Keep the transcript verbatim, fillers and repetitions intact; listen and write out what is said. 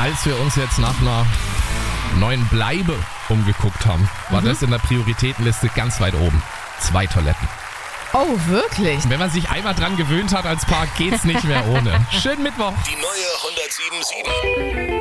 Als wir uns jetzt nach einer neuen Bleibe umgeguckt haben, war mhm. das in der Prioritätenliste ganz weit oben. Zwei Toiletten. Oh, wirklich? Wenn man sich einmal dran gewöhnt hat als Paar, geht's nicht mehr ohne. Schönen Mittwoch. Die neue hundertsieben Komma sieben.